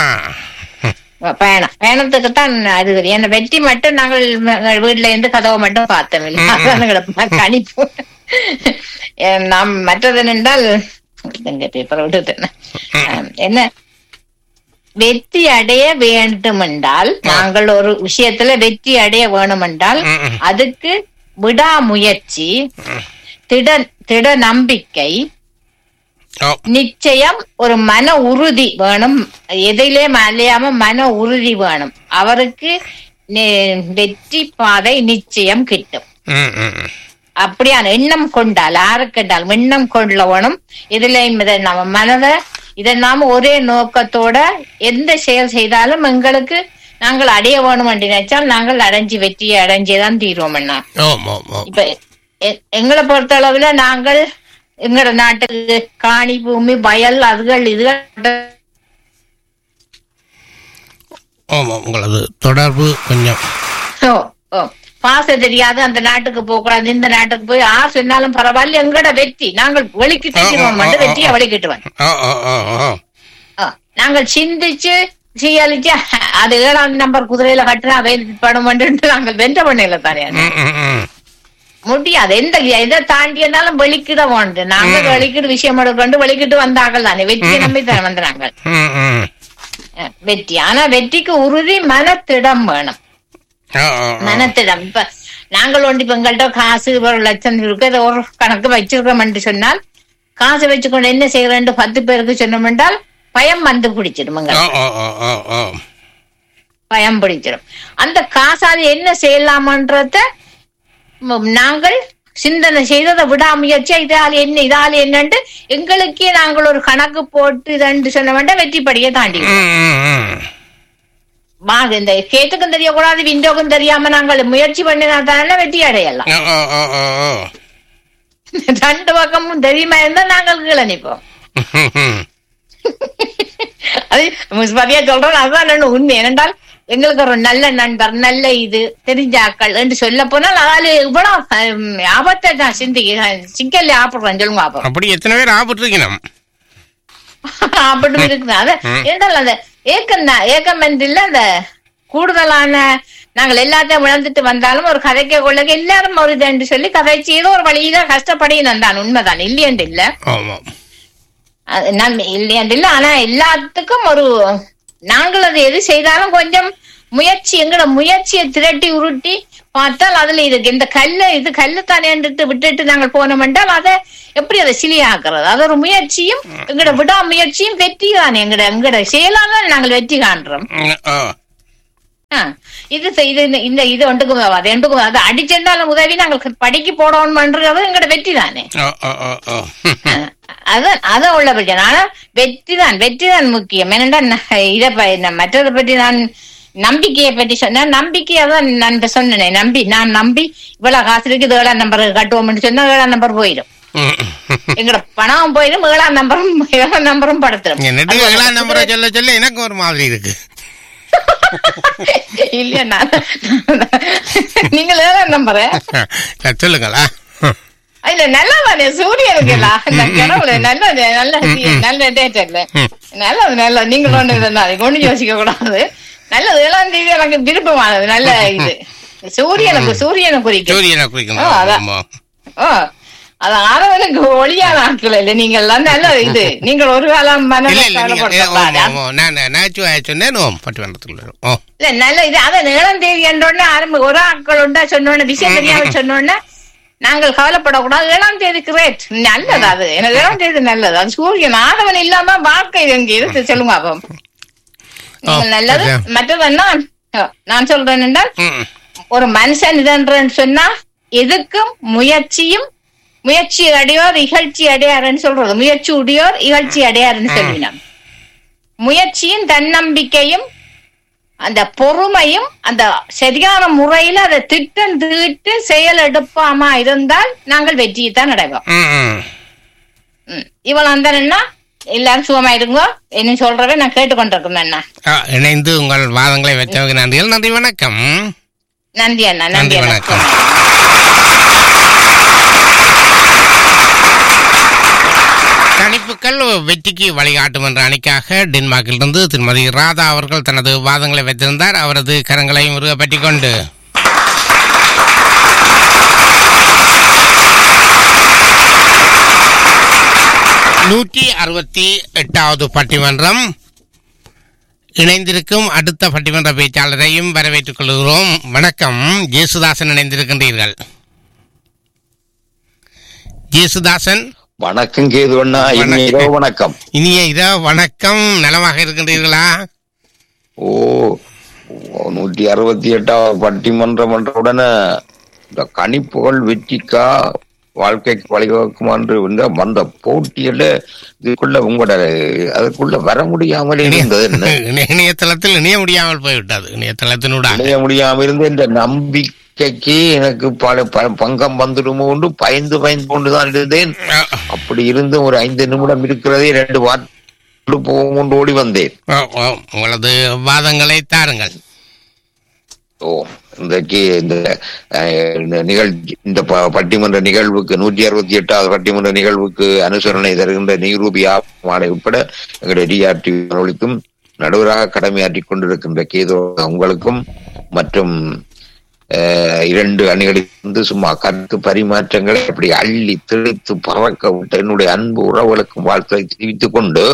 பயணம் பயணத்துக்குத்தான் அது. ஏன்னா வெற்றி மட்டும் நாங்கள் வீட்டுல இருந்து கதவை மட்டும் பார்த்தோம் இல்லை, கணிப்பு. நாம் மற்றது என்றால் பேப்பரை விட்டு என்ன வெற்றி அடைய வேண்டும் என்றால், நாங்கள் ஒரு விஷயத்துல வெற்றி அடைய வேணும் என்றால் அதுக்கு விடாமுயற்சி, திட திட நம்பிக்கை, நிச்சயம் ஒரு மன உறுதி வேணும். எதிலே மலையாம மன உறுதி வேணும். அவருக்கு வெற்றி பாதை நிச்சயம் கிட்டும். அப்படியான எண்ணம் கொண்டால், யாருக்கென்றால் எண்ணம் கொள்ள வேணும். இதுல நம்ம மனதை இதை நாம ஒரே நோக்கத்தோட எந்த செயல் செய்தாலும் எங்களுக்கு நாங்கள் அடைய வேணும் என்று நினைச்சால் நாங்கள் அடைஞ்சி வெற்றியை அடைஞ்சேதான் தீர்வோம். என்ன இப்ப எங்களை பொறுத்த அளவுல நாங்கள் எங்களோட நாட்டுக்கு காணி பூமி வயல் அதுகள் இதுகள். உங்களது தொடர்பு கொஞ்சம் பாச தெரியாது. அந்த நாட்டுக்கு போக கூடாது, இந்த நாட்டுக்கு போய் ஆறு சொன்னாலும் பரவாயில்ல, எங்களோட வெற்றி நாங்கள் வெளிக்கிட்டு வெற்றியை வெளிக்கிட்டுவோம். நாங்கள் சிந்திச்சு சீயழிச்சு அது ஏழாம் நம்பர் குதிரையில கட்டுறா படம் பண்ணிட்டு நாங்கள் வென்ற பண்ணல தானே முடியாது. எந்த எதை தாண்டியனாலும் வெளிக்கிட வேண்டு. நாங்க வெளிக்கிட்டு விஷயம் எடுக்கொண்டு வெளிக்கிட்டு வந்தாங்கள் தானே, வெற்றியை நம்பி தானே வந்தாங்க வெற்றி. ஆனா வெற்றிக்கு உறுதி மனத்திடம் வேணும், மனத்திடம். இப்ப நாங்கள் ஒன்று இப்ப எங்கள்கிட்ட காசு ஒரு லட்சம் இருக்கு, அதை ஒரு கணக்கு வச்சிருக்கோம் என்று சொன்னால் காசு வச்சுக்கொண்டு என்ன செய்யறேன் பத்து பேருக்கு சொன்னோம் என்றால் பயம் வந்து பிடிச்சிடும், பயம் பிடிச்சிடும். அந்த காசால என்ன செய்யலாமன்றத நாங்கள் சிந்தனை செய்ததை விடாமுயற்சியா இதால என்ன இதால என்னண்டு எங்களுக்கே நாங்கள் ஒரு கணக்கு போட்டு இதன்று சொன்ன வேண்டாம் வெற்றிப்படியை தாண்டி வாங்க. இந்த கேட்டுக்கும் தெரியக்கூடாது விண்டோக்கும் தெரியாம நாங்கள் முயற்சி பண்ணினா தானே வெற்றி அடையலாம். ரெண்டு பக்கமும் தெரியுமா இருந்தா நாங்கள் கீழே நிற்போம். அது முஸ்பதியா சொல்றோம், அதுதான் உண்மை. ஏனென்றால் எங்களுக்கு ஒரு நல்ல நண்பர் நல்ல இது தெரிஞ்சாக்கள் என்று சொல்ல போனால் அதால இவ்வளவு ஆபத்தை நான் சிந்திக்க சிக்கல்ல ஆப்பிடுறேன் சொல்லுங்க. ஆப்போம் அப்படி எத்தனை பேர் ஆபத்து இருக்கணும் அப்படி இருக்குது. அது என்றால் அந்த ஏக்கம் தான் ஏக்கம் என்றில்ல அந்த கூடுதலான நாங்கள் எல்லாத்தையும் விளந்துட்டு வந்தாலும் ஒரு கதைக்க கொள்ள எல்லாரும் ஒரு இது சொல்லி கதைச்சு ஏதோ ஒரு வழியில கஷ்டப்படியும் தான் உண்மைதான் இல்லையன்று இல்ல இல்லையன்று இல்ல. ஆனா எல்லாத்துக்கும் ஒரு நாங்கள் அது எது செய்தாலும் கொஞ்சம் முயற்சி எங்களோட முயற்சியை திரட்டி உருட்டி பார்த்தால் அதுல இருக்கு இந்த கல்ல இது கல்லு தானேன்ட்டு விட்டுட்டு நாங்கள் போனோம் என்றால் அதை எப்படி அதை சிலியாக்குறது, அது ஒரு முயற்சியும் எங்களோட விடா முயற்சியும் வெற்றி தானே. எங்கட எங்கட செயலால நாங்கள் வெற்றி காண்றோம். இது இது இந்த இது ஒன்றுக்கு அது ரெண்டுக்கும் அது அடிச்சிருந்தாலும் உதவி நாங்கள் படிக்க போடணும்ன்றது எங்கட வெற்றி தானே. அதான் அதான் உள்ள பிரச்சனை. ஆனா வெற்றி தான் வெற்றி தான் முக்கியம். ஏனென்றா இதை மற்றதை பற்றி நான் நம்பிக்கையை பற்றி சொன்னேன். நம்பிக்கையை தான் நான் சொன்னேன். நம்பி நான் நம்பி இவ்வளவு காசு இருக்குது ஏழாம் நம்பர் கட்டுவோம்னு சொன்னா ஏழாம் நம்பர் போயிடும், எங்கட பணம் போயிடும், ஏழாம் நம்பரும் ஏழாம் நம்பரும் படுத்துரும். ஏழாம் நம்பரை சொல்ல சொல்ல எனக்கு ஒரு மாதிரி இருக்கு. இல்லையா நான் நீங்கள் ஏழாம் நம்பரை சொல்லுங்களா? இல்ல நல்லா தானே சூரியனுக்கு எல்லாம் கடவுள நல்ல நல்ல நல்ல டேட்டர்ல நல்லது நல்ல நீங்கள் ஒண்ணு ஒண்ணு யோசிக்க கூடாது. நல்லது ஏழாம் தேதி எனக்கு விருப்பமானது நல்ல இது சூரியனுக்கு சூரியனை குறிக்கும் சூரியனை குறிக்கும். ஓ அது ஆரவனுக்கு ஒளியான ஆட்கள் இல்ல நீங்கள் எல்லாம் நல்ல இது நீங்கள் ஒரு காலம் இல்ல நல்ல இது அதான் ஏழாம் தேதி என்றோடனே ஆரம்ப ஒரு ஆட்கள் உண்டா சொன்னோன்னு விஷயம் தெரியாம சொன்னோன்னு நாங்கள் கவலைப்படக்கூடாது. ஏழாம் தேதி கிரேட் நல்லது, அது எனக்கு ஏழாம் தேதி நல்லது. அது சூரியன் ஆதவன் இல்லாம வாழ்க்கை எங்க இருக்கு சொல்லுங்க. அப்போ நல்லது. மற்றதுன்னா நான் சொல்றேன் என்றால் ஒரு மனுஷன் இதன்றன்னு சொன்னா எதுக்கும் முயற்சியும் முயற்சி அடையோர் இகழ்ச்சி அடையாருன்னு சொல்றது. முயற்சி உடையோர் இகழ்ச்சி அடையாருன்னு சொல்லினான். முயற்சியும் தன்னம்பிக்கையும் அந்த பொறுமையும் அந்த சரியான முறையில அதை திட்டம் தீட்டு செயல் எடுப்பாமா இருந்தால் நாங்கள் வெற்றியைத்தான் அடைவோம். இவள் வந்தா எல்லாரும் சுகமா இருங்கோ என்ன சொல்றவே நான் கேட்டுக்கொண்டிருக்கேன். அண்ணா இணைந்து உங்கள் வாதங்களை வச்சவங்க நன்றிகள். நன்றி வணக்கம். நன்றி அண்ணா. நன்றி வணக்கம். கணிப்புகள் வெற்றிக்கு வழிகாட்டும் என்ற அணிக்காக டென்மார்க்கிலிருந்து திருமதி ராதா அவர்கள் தனது வாதங்களை வைத்திருந்தார். அவரது கரங்களையும் உருவப்பற்றி கொண்டு நூற்றி அறுபத்தி எட்டாவது பட்டிமன்றம் இணைந்திருக்கும் அடுத்த பட்டிமன்ற பேச்சாளரையும் வரவேற்றுக் கொள்கிறோம். வணக்கம். ஜேசுதாசன் இணைந்திருக்கின்றீர்கள். ஜேசுதாசன் வணக்கம் கேதுவண்ணா. இனிய இரவு வணக்கம். இனிய இரவு வணக்கம். நலமாக இருக்கின்றீர்களா? ஓ நூற்றி அறுபத்தி எட்டாவது பட்டிமன்றம் என்ற உடனே இந்த கணிப்புகள் வெற்றிக்கா வாழ்க்கைக்கு வழிவகுக்குமா என்று வந்த போட்டியில இதுக்குள்ள உங்களோட அதுக்குள்ள வர முடியாமல் இருந்தது. இணையதளத்தில் இணைய முடியாமல் போய்விட்டது. இணையதளத்தினூட இணைய முடியாமல் இருந்து இந்த நம்பிக்கைக்கு எனக்கு பல பங்கம் வந்துடுமோ என்று பயந்து பயந்து கொண்டுதான் இருந்தேன். அப்படி இருந்து ஒரு ஐந்து நிமிடம் இருக்கிறதே ரெண்டு வார்த்தை போகும் கொண்டு ஓடி வந்தேன். உங்களது வாதங்களை தாருங்கள். ஓ இன்றைக்கு இந்த நிகழ்ச்சி இந்த பட்டிமன்ற நிகழ்வுக்கு நூற்றி அறுபத்தி எட்டாவது பட்டிமன்ற நிகழ்வுக்கு அனுசரணை தருகின்ற நிரூபியா மாலை உட்பட எங்களுடைய டிஆர்டி ஒழிக்கும் நடுவராக கடமையாற்றிக் கொண்டிருக்கின்ற கேதோ உங்களுக்கும் மற்றும் இரண்டு அணிகளிலிருந்து சும்மா கருத்து பரிமாற்றங்களை அப்படி அள்ளி தெளித்து பறக்க விட்டு என்னுடைய அன்பு உறவுகளுக்கும் வாழ்த்துக்களை தெரிவித்துக் கொண்டு,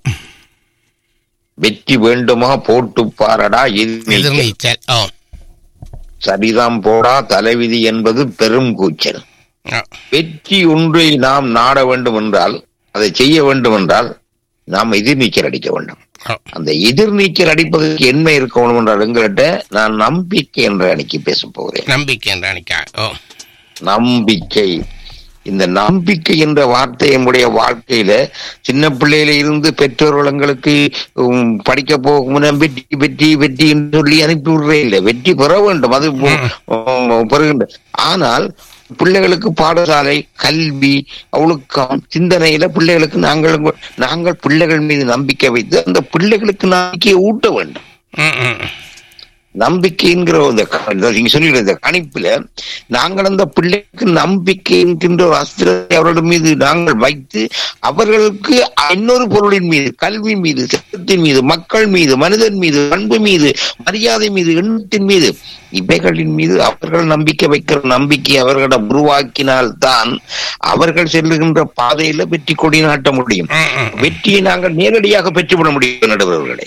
வெற்றி வேண்டுமா போட்டு பாரடா எதிர்நீச்சல், சரிதான் போடா தலைவிதி என்பது பெரும் கூச்சல். வெற்றி ஒன்றை நாம் நாட வேண்டும் என்றால், அதை செய்ய வேண்டும் என்றால் நாம் எதிர்நீச்சல் அடிக்க வேண்டும். அந்த எதிர்நீச்சல் அடிப்பதற்கு என்ன இருக்கணும் என்றால், எங்கள்கிட்ட நான் நம்பிக்கை என்ற அணிக்கு பேச போகிறேன். நம்பிக்கை என்ற அணிக்கா? நம்பிக்கை. இந்த நம்பிக்கை என்ற வார்த்தை என்னுடைய வாழ்க்கையில சின்ன பிள்ளையில இருந்து பெற்றோர்கள் எங்களுக்கு படிக்க போகும் வெற்றி வெற்றி வெற்றி என்று சொல்லி அனுப்பி விடுறே இல்லை. வெற்றி பெற வேண்டும், அது பெறுகின்ற. ஆனால் பிள்ளைகளுக்கு பாடசாலை, கல்வி, ஒழுக்கம், சிந்தனையில பிள்ளைகளுக்கு நாங்கள் நாங்கள் பிள்ளைகள் மீது நம்பிக்கை வைத்து அந்த பிள்ளைகளுக்கு நம்பிக்கையை ஊட்ட வேண்டும். நம்பிக்கை என்கிற நீங்க சொல்லிடுற இந்த கணிப்புல நாங்கள் அந்த பிள்ளைக்கு நம்பிக்கை என்கின்ற ஒரு அஸ்திரத்தை அவர்கள் மீது நாங்கள் வைத்து அவர்களுக்கு இன்னொரு பொருளின் மீது, கல்வி மீது, சட்டத்தின் மீது, மக்கள் மீது, மனிதன் மீது, அன்பு மீது, மரியாதை மீது, எண்ணத்தின் மீது, இவைகளின் மீது அவர்கள் நம்பிக்கை வைக்கிற நம்பிக்கை அவர்களிடம் உருவாக்கினால்தான் அவர்கள் செல்லுகின்ற பாதையில வெற்றி கொடி நாட்ட முடியும். வெற்றியை நாங்கள் நேரடியாக பெற்றுவிட முடியும். நடுவர்களே,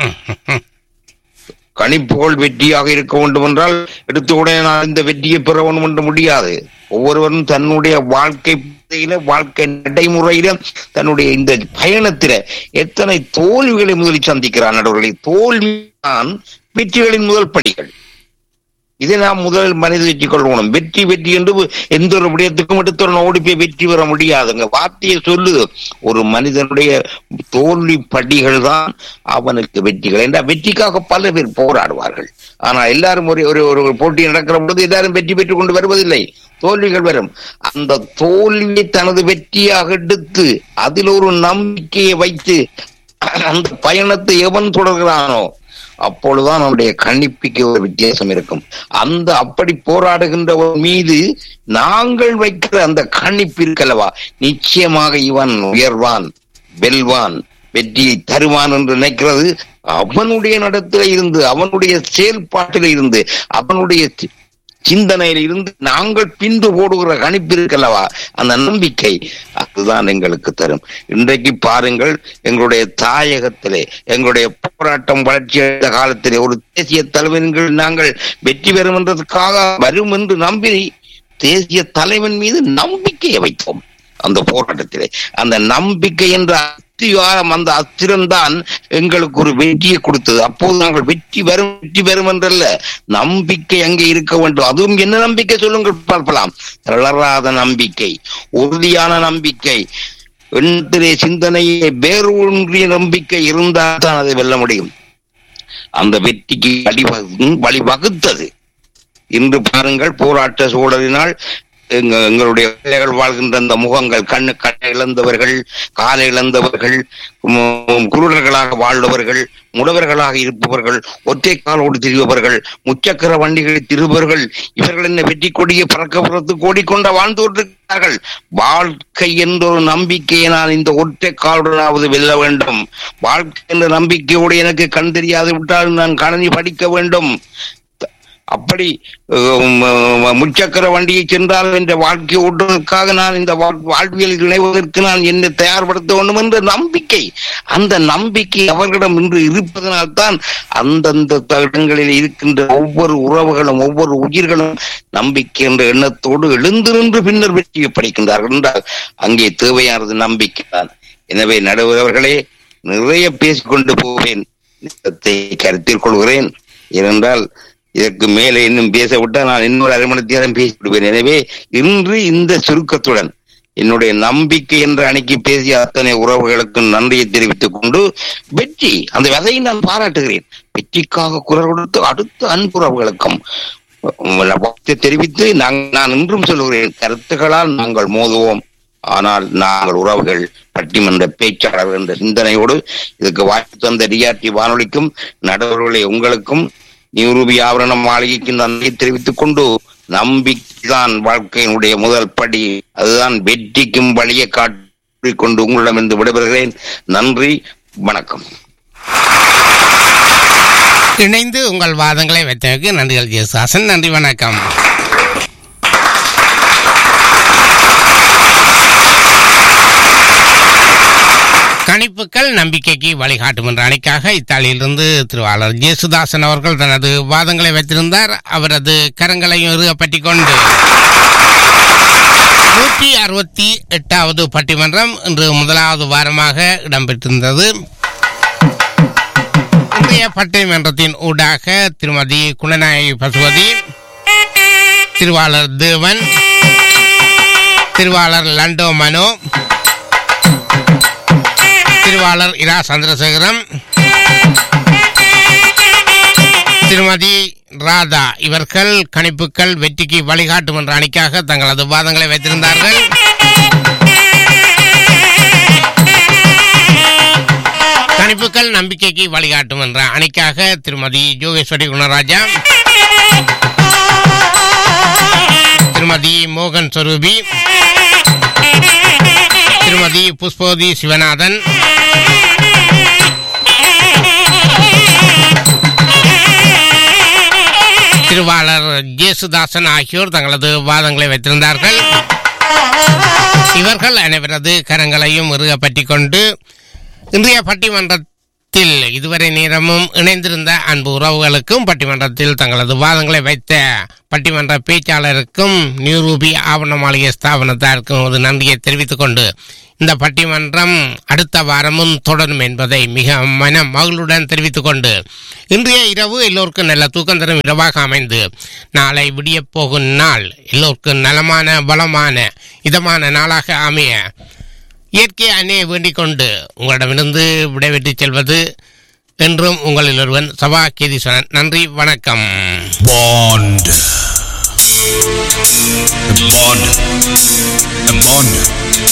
கணிப்புகள் வெற்றியாக இருக்க வேண்டும் என்றால் எடுத்த உடனே நான் இந்த வெற்றியை பெற வேண்டும் என்று முடியாது. ஒவ்வொருவரும் தன்னுடைய வாழ்க்கை வாழ்க்கை நடைமுறையில தன்னுடைய இந்த பயணத்தில எத்தனை தோல்விகளை முதலில் சந்திக்கிறார். நடுவர்களை, தோல்வி தான் வெற்றிகளின் முதல் படிகள். இதை நாம் முதல் மனித வெற்றி கொள்ளணும். வெற்றி வெற்றி என்று எந்த ஒரு விடயத்துக்கும் எடுத்து ஓடி போய் வெற்றி பெற முடியாதுங்க. வார்த்தையை சொல்லுது, ஒரு மனிதனுடைய தோல்வி படிகள் தான் அவனுக்கு வெற்றிகள். என்றால் வெற்றிக்காக பல பேர் போராடுவார்கள். ஆனா எல்லாரும் ஒரு ஒரு போட்டி நடக்கிற பொழுது எல்லாரும் வெற்றி பெற்றுக் கொண்டு வருவதில்லை, தோல்விகள் வரும். அந்த தோல்வியை தனது வெற்றியாக எடுத்து அதில் ஒரு நம்பிக்கையை வைத்து அந்த பயணத்தை எவன் தொடர்கிறானோ அப்பொழுதுதான் நம்முடைய கணிப்புக்கு ஒரு வித்தியாசம் இருக்கும். அந்த அப்படி போராடுகின்றவர் மீது நாங்கள் வைக்கிற அந்த கணிப்பு இருக்கல்லவா, நிச்சயமாக இவன் உயர்வான், வெல்வான், வெற்றியை தருவான் என்று நினைக்கிறது அவனுடைய நடத்தில இருந்து, அவனுடைய செயல்பாட்டில இருந்து, அவனுடைய சிந்தனையில இருந்து நாங்கள் பிந்து போடுகிற கணிப்பு இருக்கல்லவா, அந்த நம்பிக்கை அதுதான் எங்களுக்கு தரும். இன்றைக்கு பாருங்கள், எங்களுடைய தாயகத்திலே எங்களுடைய போராட்டம் வளர்ச்சி அடைந்த காலத்திலே ஒரு தேசிய தலைவர்கள் நாங்கள் வெற்றி பெறும் என்றதுக்காக வரும் என்று நம்பி தேசிய தலைவன் மீது நம்பிக்கையை வைத்தோம். அந்த போராட்டத்திலே அந்த நம்பிக்கை என்ற அத்தியாரம், அந்த அத்திரம்தான் எங்களுக்கு ஒரு வெற்றியை கொடுத்தது. அப்போது நாங்கள் வெற்றி வரும் வெற்றி பெறும் என்றல்ல, நம்பிக்கை அங்கே இருக்க வேண்டும். அதுவும் என்ன நம்பிக்கை சொல்லுங்கள் பார்க்கலாம். தளராத நம்பிக்கை, உறுதியான நம்பிக்கை, எண்ணத்திலே சிந்தனையை வேரூன்றிய நம்பிக்கை இருந்தால் தான் அதை வெல்ல முடியும். அந்த வெற்றிக்கு வழி வழி வகுத்தது. இன்று பாருங்கள், போராட்ட சூழலினால் எங்களுடைய பிள்ளைகள் வாழ்கின்ற அந்த முகங்கள், கண்ணு கண்ணை இழந்தவர்கள், காலை இழந்தவர்கள், குருடர்களாக வாழ்ந்தவர்கள், முடவர்களாக இருப்பவர்கள், ஒற்றை காலோடு திரிபவர்கள், முச்சக்கர வண்டிகளில் திருபவர்கள், இவர்கள் என்ன வெற்றி கொடியை பறக்க புறத்து கோடிக்கொண்ட வாழ்ந்து கொண்டிருக்கிறார்கள். வாழ்க்கை என்ற ஒரு நம்பிக்கையை நான் இந்த ஒற்றை காலுடனாவது வெல்ல வேண்டும். வாழ்க்கை என்ற நம்பிக்கையோடு எனக்கு கண் தெரியாது விட்டால் நான் கணனி படிக்க வேண்டும். அப்படி முச்சக்கர வண்டியை சென்றால் என்ற வாழ்க்கையை ஓட்டுவதற்காக நான் இந்த வாழ்வியல் இணைவதற்கு நான் என்னை தயார்படுத்த வேண்டும் என்ற நம்பிக்கை, அந்த நம்பிக்கை அவர்களிடம் இன்று இருப்பதனால்தான் அந்தந்த இடங்களில் இருக்கின்ற ஒவ்வொரு உறவுகளும் ஒவ்வொரு உயிர்களும் நம்பிக்கை என்ற எண்ணத்தோடு எழுந்து நின்று பின்னர் வெற்றியை படிக்கின்றார்கள் என்றால் அங்கே தேவையானது நம்பிக்கை தான். எனவே நடுவர்களே, நிறைய பேசிக்கொண்டு போவேன், கருத்தில் கொள்கிறேன். ஏனென்றால் இதற்கு மேலே இன்னும் பேச விட்டால் நான் இன்னொரு அரை மணி நேரம் பேசிவிடுவேன். எனவே இன்று இந்த சுருக்கத்துடன் என்னுடைய நம்பிக்கை என்ற அணிக்கு பேசிய அத்தனை உறவுகளுக்கு நன்றியை தெரிவித்துக் கொண்டு, வெற்றி அந்த விதையை நான் பாராட்டுகிறேன். வெற்றிக்காக குரல் கொடுத்து அடுத்த அன்புறவுகளுக்கும் வாழ்த்தை தெரிவித்து நான் இன்றும் சொல்கிறேன், கருத்துக்களால் நாங்கள் மோதுவோம், ஆனால் நாங்கள் உறவுகள், பட்டிமன்ற பேச்சாளர்கள் என்ற சிந்தனையோடு இதுக்கு வாய்ப்பு தந்த டிஆர்டி வானொலிக்கும் நடுவர்களே உங்களுக்கும் நியூரூபி ஆவரண மாளிகைக்கு நன்றியை தெரிவித்துக் கொண்டு, நம்பிக்கைதான் வாழ்க்கையினுடைய முதல் படி, அதுதான் வெற்றிக்கும் வழியை காட்டிக் கொண்டு உங்களிடமிருந்து விடைபெறுகிறேன். நன்றி, வணக்கம். இணைந்து உங்கள் வாதங்களை வைத்ததற்கு நன்றிகள் ஜேசுதாசன். நன்றி, வணக்கம். கணிப்புகள் நம்பிக்கைக்கு வழிகாட்டும் என்ற அணிக்காக இத்தாலியிலிருந்து திருவாளர் ஜேசுதாசன் அவர்கள் தனது வாதங்களை வைத்திருந்தார். அவரது கரங்களையும் இறுகப்பற்றி கொண்டு நூற்றி அறுபத்தி எட்டாவது பட்டிமன்றம் இன்று முதலாவது வாரமாக இடம்பெற்றிருந்தது. இன்றைய பட்டிமன்றத்தின் ஊடாக திருமதி குணநாயகி பசுபதி, திருவாளர் தேவன், திருவாளர் லண்டோ மனோ, திருவாளர் இரா சந்திரசேகரம், திருமதி ராதா இவர்கள் கணிப்புகள் வெற்றிக்கு வழிகாட்டும் என்ற அணிக்காக தங்களது வாதங்களை வைத்திருந்தார்கள். கணிப்புகள் நம்பிக்கைக்கு வழிகாட்டும் என்ற அணிக்காக திருமதி யோகேஸ்வரி குணராஜா, திருமதி மோகன் ஸ்வரூபி, திருமதி புஷ்போதி சிவநாதன், திருவாளர் ஜேசுதாசன் ஆகியோர் தங்களது வாதங்களை வைத்திருந்தார்கள். இவர்கள் அனைவரது கரங்களையும் இறுகப்பற்றி கொண்டு இன்றைய பட்டிமன்றத்தில் இதுவரை நேரமும் இணைந்திருந்த அன்பு உறவுகளுக்கும் பட்டிமன்றத்தில் தங்களது வாதங்களை வைத்த பட்டிமன்ற பேச்சாளருக்கும் நியூரூபி ஆவண மாளிகை ஸ்தாபனத்தாருக்கும் ஒரு நன்றியை தெரிவித்துக் கொண்டு இந்த பட்டிமன்றம் அடுத்த வாரமும் தொடரும் என்பதை மிக மன மகிழ்வுடன் தெரிவித்துக் கொண்டு இன்றைய இரவு எல்லோருக்கும் நல்ல தூக்கம் தரும் இரவாக அமைந்து நாளை விடிய போகும் நாள் எல்லோருக்கும் நலமான பலமான இதமான நாளாக அமைய இயற்கை அன்னையை வேண்டிக் கொண்டு உங்களிடமிருந்து விடைபெற்று செல்வது என்றும் உங்களில் ஒருவன் சபா கேதீஸ்வரன். நன்றி, வணக்கம். Bond. The bond. The bond.